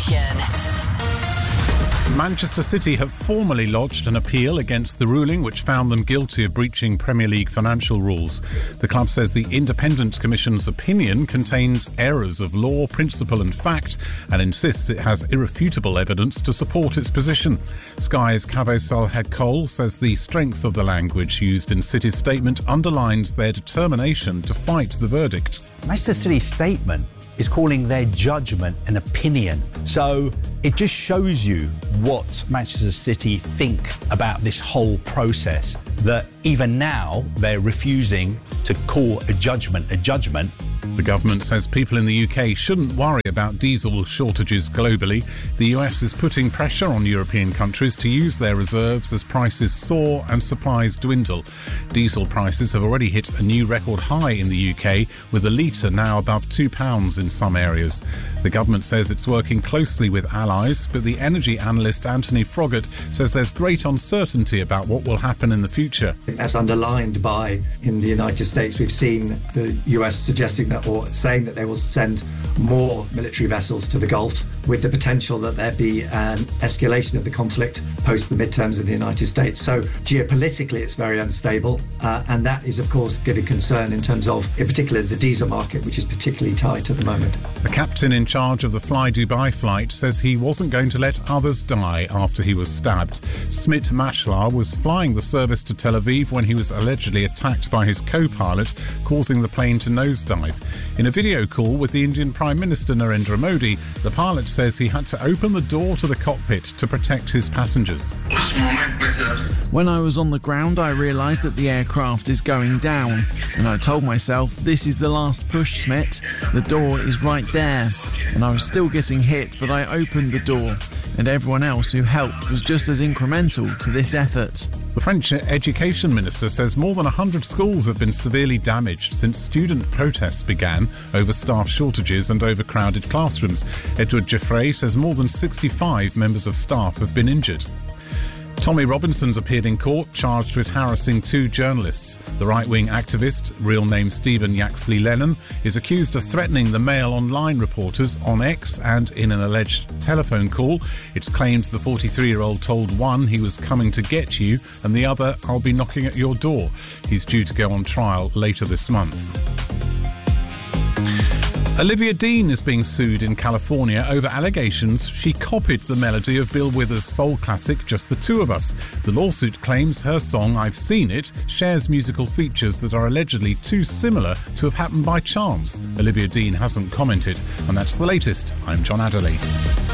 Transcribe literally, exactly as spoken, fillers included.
Nation. Manchester City have formally lodged an appeal against the ruling which found them guilty of breaching Premier League financial rules. The club says the Independent Commission's opinion contains errors of law, principle and fact and insists it has irrefutable evidence to support its position. Sky's Kaveh Salhadkol says the strength of the language used in City's statement underlines their determination to fight the verdict. Manchester City's statement is calling their judgment an opinion. So it just shows you what Manchester City think about this whole process, that even now they're refusing to call a judgment a judgment. The government says people in the U K shouldn't worry about diesel shortages globally. The U S is putting pressure on European countries to use their reserves as prices soar and supplies dwindle. Diesel prices have already hit a new record high in the U K, with a litre now above two pounds in some areas. The government says it's working closely with allies, but the energy analyst Anthony Froggatt says there's great uncertainty about what will happen in the future. As underlined by, in the United States, we've seen the U S suggesting that, or saying that they will send more military vessels to the Gulf, with the potential that there be an escalation of the conflict post the midterms in the United States. So geopolitically it's very unstable, uh, and that is of course giving concern in terms of, in particular, the diesel market, which is particularly tight at the moment. The captain in charge of the Fly Dubai flight says he wasn't going to let others die after he was stabbed. Smit Mashlar was flying the service to Tel Aviv when he was allegedly attacked by his co-pilot, causing the plane to nosedive. In a video call with the Indian Prime Minister Narendra Modi, the pilot says he had to open the door to the cockpit to protect his passengers. When I was on the ground, I realised that the aircraft is going down, and I told myself, this is the last push, Smit. The door is right there. And I was still getting hit, but I opened the door, and everyone else who helped was just as incremental to this effort. The French Education Minister says more than one hundred schools have been severely damaged since student protests began over staff shortages and overcrowded classrooms. Edward Geoffrey says more than sixty-five members of staff have been injured. Tommy Robinson's appeared in court, charged with harassing two journalists. The right-wing activist, real name Stephen Yaxley Lennon, is accused of threatening the Mail Online reporters on X and in an alleged telephone call. It's claimed the forty-three-year-old told one he was coming to get you and the other, I'll be knocking at your door. He's due to go on trial later this month. Olivia Dean is being sued in California over allegations she copied the melody of Bill Withers' soul classic Just the Two of Us. The lawsuit claims her song I've Seen It shares musical features that are allegedly too similar to have happened by chance. Olivia Dean hasn't commented. And that's the latest. I'm John Adderley.